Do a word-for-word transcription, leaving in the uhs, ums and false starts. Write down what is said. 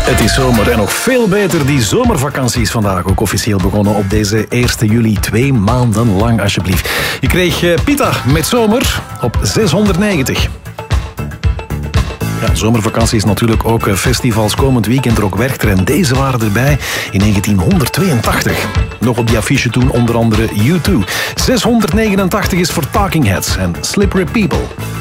Het is zomer en nog veel beter. Die zomervakantie is vandaag ook officieel begonnen op deze eerste juli. Twee maanden lang, alsjeblieft. Je kreeg uh, Pita met zomer op zeshonderdnegentig. Ja, zomervakantie is natuurlijk ook festivals. Komend weekend er ook Werchter en deze waren erbij in negentienhonderdtweeëntachtig. Nog op die affiche toen onder andere U twee. zeshonderdnegenentachtig is voor Talking Heads en Slippery People.